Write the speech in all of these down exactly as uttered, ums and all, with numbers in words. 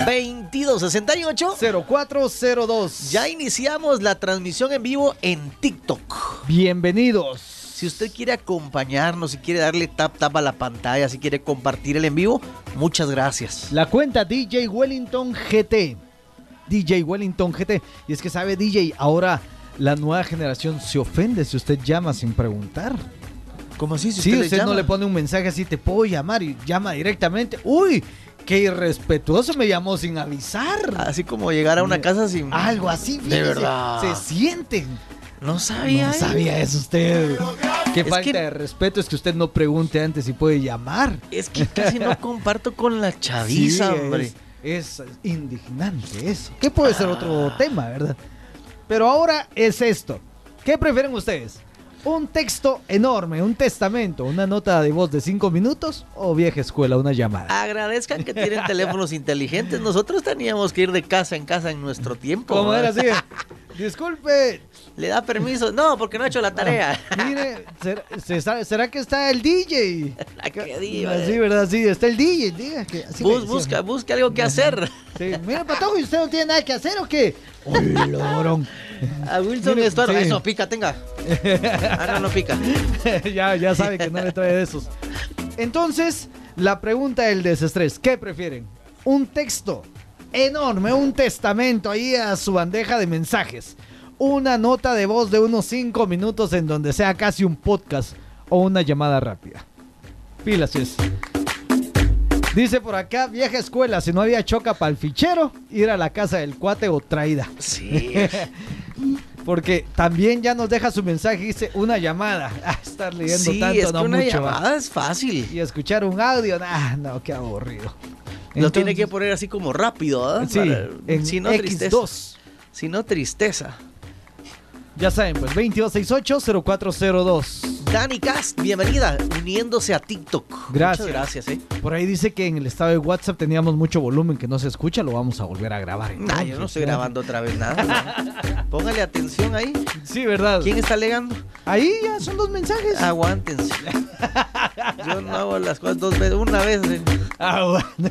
veintidós sesenta y ocho cero cuatro cero dos. Ya iniciamos la transmisión en vivo en TikTok. Bienvenidos. Si usted quiere acompañarnos, si quiere darle tap tap a la pantalla, si quiere compartir el en vivo, muchas gracias. La cuenta D J Wellington G T. D J Wellington G T. Y es que sabe, D J, ahora la nueva generación se ofende si usted llama sin preguntar. ¿Cómo así? Si sí, usted, usted le no le pone un mensaje así, te puedo llamar, y llama directamente. ¡Uy! ¡Qué irrespetuoso! Me llamó sin avisar. Así como llegar a una casa sin... Algo así, fíjese, de verdad. Se sienten. No sabía. No sabía eso usted. Qué Es falta que- de respeto es que usted no pregunte antes si puede llamar. Es que casi no comparto con la chaviza, Sí, hombre. Es, es indignante eso. ¿Qué puede ser otro tema, verdad? Pero ahora es esto. ¿Qué prefieren ustedes? ¿Un texto enorme, un testamento, una nota de voz de cinco minutos o vieja escuela, una llamada? Agradezcan que tienen teléfonos inteligentes. Nosotros teníamos que ir de casa en casa en nuestro tiempo. ¿Cómo ¿verdad? era así? Disculpe. ¿Le da permiso? No, porque no ha hecho la tarea. Mire, ¿será, se sabe- ¿será que está el D J? La que diva. Sí, ¿verdad? Sí, está el D J. Diga que así me Bus- decían. busca, busca algo que hacer. Sí, mire, Patojo, ¿y usted no tiene nada que hacer o qué? ¡Uy, lorón! A Wilson Mire, Estuardo. sí. Eso, pica, tenga. Ah, no, no pica. ya, ya sabe que no le trae de esos. Entonces, la pregunta del desestrés, ¿qué prefieren? ¿Un texto enorme, un testamento ahí a su bandeja de mensajes? ¿Una nota de voz de unos cinco minutos en donde sea casi un podcast? ¿O una llamada rápida? Pilas es. Dice por acá, vieja escuela, si no había choca para el fichero, ir a la casa del cuate o traída. Sí. Porque también ya nos deja su mensaje, dice una llamada. Ah, estar leyendo Sí, tanto, es que no una mucho. ¿va? llamada es fácil. Y escuchar un audio, nah, no, qué aburrido. Lo tiene Entonces, que poner así como rápido, ¿verdad? Sí, Para- en si no, equis tristeza. dos. Si no, tristeza. Ya saben, pues veintidós sesenta y ocho cero cuatro cero dos. Dani Cast, bienvenida, uniéndose a TikTok. Gracias. Muchas gracias, eh. Por ahí dice que en el estado de WhatsApp teníamos mucho volumen que no se escucha, lo vamos a volver a grabar. Nah, yo no entonces, estoy grabando otra vez nada. ¿no? Póngale atención ahí. Sí, ¿verdad? ¿Quién está alegando? Ahí ya son los mensajes. Aguántense. Yo no hago las cosas dos veces, una vez. eh. Ah, bueno.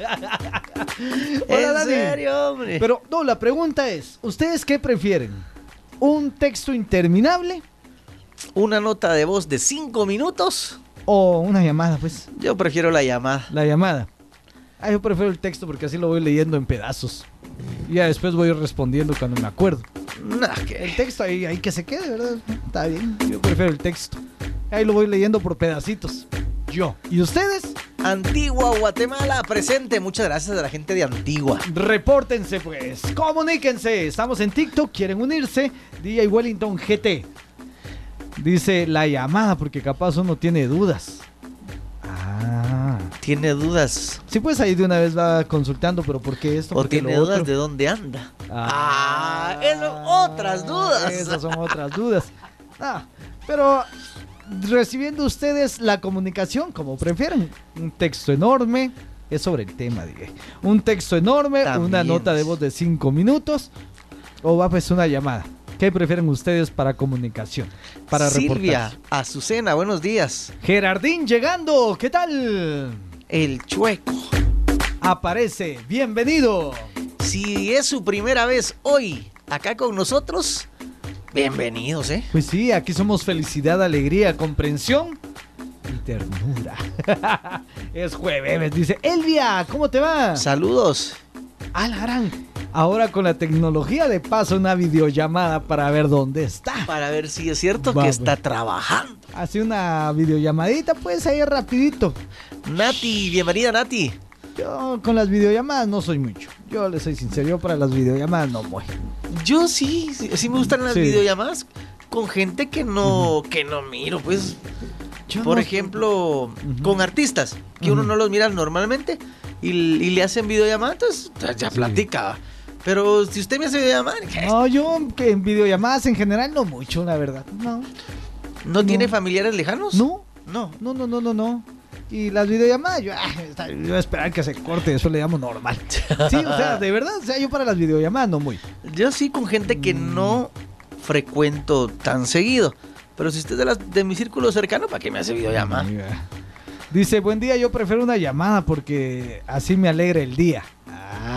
Hola, ¿En Dani. serio, hombre? Pero no, la pregunta es, ¿ustedes qué prefieren? ¿Un texto interminable Una nota de voz de cinco minutos. o una llamada? Pues Yo prefiero la llamada. la llamada. Ah, yo prefiero el texto porque así lo voy leyendo en pedazos. Y ya después voy respondiendo cuando me acuerdo. Nah, El que... texto ahí, ahí que se quede, ¿verdad? Está bien, yo prefiero el texto. Ahí lo voy leyendo por pedacitos. Yo. ¿Y ustedes? Antigua Guatemala presente. Muchas gracias a la gente de Antigua. Repórtense pues, comuníquense. Estamos en TikTok, quieren unirse. D J Wellington G T. Dice la llamada porque capaz uno tiene dudas. Ah. ¿Tiene dudas? Sí, pues ahí de una vez va consultando, pero ¿por qué esto? ¿O ¿Por qué tiene lo dudas otro? de dónde anda? Ah, Ah, eso, otras dudas. Esas son otras dudas. Ah, pero recibiendo ustedes la comunicación como prefieren. Un texto enorme, es sobre el tema, dije. Un texto enorme, También. una nota de voz de cinco minutos o va pues una llamada. ¿Qué prefieren ustedes para comunicación? Para Silvia, reportaje. Azucena, buenos días. Gerardín llegando, ¿qué tal? El Chueco. Aparece, bienvenido. Si es su primera vez hoy acá con nosotros, bienvenidos, ¿eh? Pues sí, aquí somos felicidad, alegría, comprensión y ternura. Es jueves, dice Elvia, ¿cómo te va? Saludos. A la gran. Ahora con la tecnología le paso una videollamada para ver dónde está. Para ver si es cierto Va, que pues. está trabajando. Hace una videollamadita, pues ahí rapidito. Nati, bienvenida Nati. Yo con las videollamadas no soy mucho. Yo le soy sincero, yo para las videollamadas no voy. Yo sí, sí, sí me gustan las Sí. videollamadas con gente que no, que no miro, pues. Yo Por no- ejemplo, Ujú. con artistas que uno Ujú. no los mira normalmente y, y le hacen videollamada, entonces ya Sí. platica. Pero si usted me hace videollamada, ¿qué? No, yo que en videollamadas en general no mucho, la verdad. No. ¿no tiene no. familiares lejanos? No. No. No, no, no, no, no. Y las videollamadas, yo, ah, está- yo voy a esperar que se corte, eso le llamo normal. Sí, o sea, de verdad, o sea, yo para las videollamadas no muy. Yo sí con gente que Mm. no frecuento tan seguido. Pero si usted es de, las, de mi círculo cercano, ¿para qué me hace videollamada? Dice, buen día, yo prefiero una llamada porque así me alegra el día.